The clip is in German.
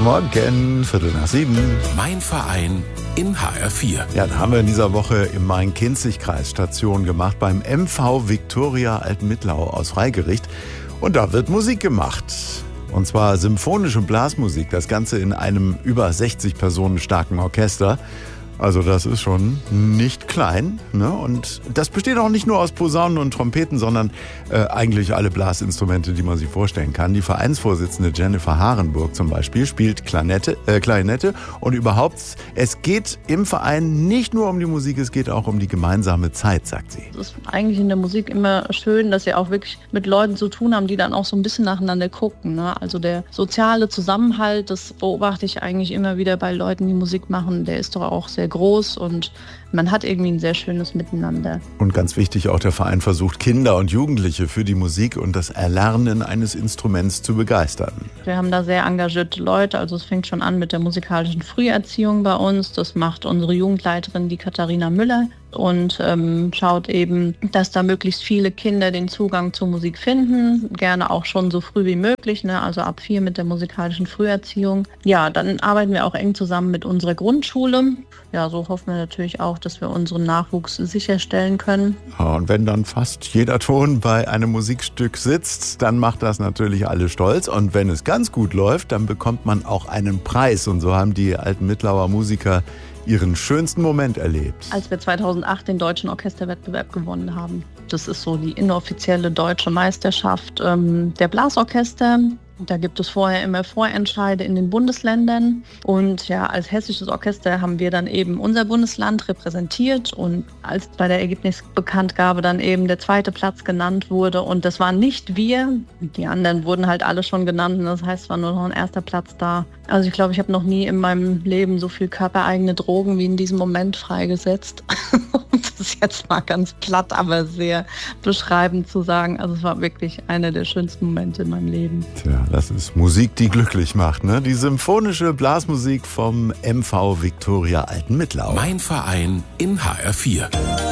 Morgen, 6:15. Mein Verein in HR4. Ja, da haben wir in dieser Woche im Main-Kinzig-Kreis Station gemacht beim MV Viktoria Altenmittlau aus Freigericht. Und da wird Musik gemacht. Und zwar symphonische Blasmusik. Das Ganze in einem über 60 Personen starken Orchester. Also das ist schon nicht klein, ne? Und das besteht auch nicht nur aus Posaunen und Trompeten, sondern eigentlich alle Blasinstrumente, die man sich vorstellen kann. Die Vereinsvorsitzende Jennifer Harenburg zum Beispiel spielt Klarinette und überhaupt, es geht im Verein nicht nur um die Musik, es geht auch um die gemeinsame Zeit, sagt sie. Es ist eigentlich in der Musik immer schön, dass sie auch wirklich mit Leuten zu tun haben, die dann auch so ein bisschen nacheinander gucken, ne? Also der soziale Zusammenhalt, das beobachte ich eigentlich immer wieder bei Leuten, die Musik machen, der ist doch auch sehr groß und man hat irgendwie ein sehr schönes Miteinander. Und ganz wichtig, auch der Verein versucht, Kinder und Jugendliche für die Musik und das Erlernen eines Instruments zu begeistern. Wir haben da sehr engagierte Leute, also es fängt schon an mit der musikalischen Früherziehung bei uns. Das macht unsere Jugendleiterin, die Katharina Müller, und schaut eben, dass da möglichst viele Kinder den Zugang zur Musik finden, gerne auch schon so früh wie möglich, ne? Also ab 4 mit der musikalischen Früherziehung. Ja, dann arbeiten wir auch eng zusammen mit unserer Grundschule. Ja, so hoffen wir natürlich auch, dass wir unseren Nachwuchs sicherstellen können. Ja, und wenn dann fast jeder Ton bei einem Musikstück sitzt, dann macht das natürlich alle stolz. Und wenn es ganz gut läuft, dann bekommt man auch einen Preis. Und so haben die Altenmittlaue Musiker ihren schönsten Moment erlebt. Als wir 2008 den deutschen Orchesterwettbewerb gewonnen haben. Das ist so die inoffizielle deutsche Meisterschaft der Blasorchester. Da gibt es vorher immer Vorentscheide in den Bundesländern. Und ja, als hessisches Orchester haben wir dann eben unser Bundesland repräsentiert. Und als bei der Ergebnisbekanntgabe dann eben der 2. Platz genannt wurde, und das waren nicht wir, die anderen wurden halt alle schon genannt. Und das heißt, es war nur noch ein 1. Platz da. Also ich glaube, ich habe noch nie in meinem Leben so viel körpereigene Drogen wie in diesem Moment freigesetzt. Das ist jetzt mal ganz platt, aber sehr beschreibend zu sagen. Also es war wirklich einer der schönsten Momente in meinem Leben. Tja, das ist Musik, die glücklich macht, ne? Die symphonische Blasmusik vom MV Viktoria Altenmittlau. Mein Verein in HR4.